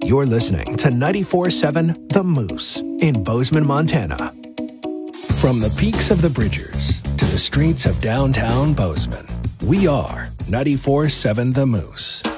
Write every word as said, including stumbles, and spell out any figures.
You're listening to ninety-four point seven The Moose in Bozeman, Montana. From the peaks of the Bridgers to the streets of downtown Bozeman, we are ninety-four point seven The Moose.